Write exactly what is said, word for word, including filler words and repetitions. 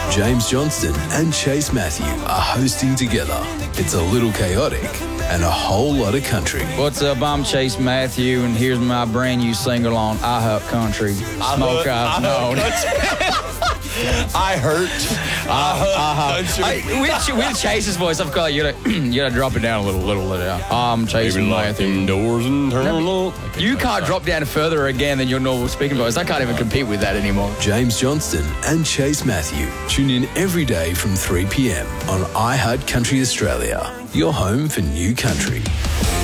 James Johnston and Chase Matthew are hosting together. It's a little chaotic and a whole lot of country. What's up? I'm Chase Matthew, and here's my brand new single on I Hurt Country. Smoke I've known. I hurt. I, I hurt. I, with, with Chase's voice, I've got you gotta you gotta drop it down a little, little, little. I'm Chase Matthew. Indoors and turn no, you can't drop down further again than your normal speaking voice. I can't even compete with that anymore. James Johnston and Chase Matthew. Tune in every day from three p.m. on iHeart Country Australia, your home for new country.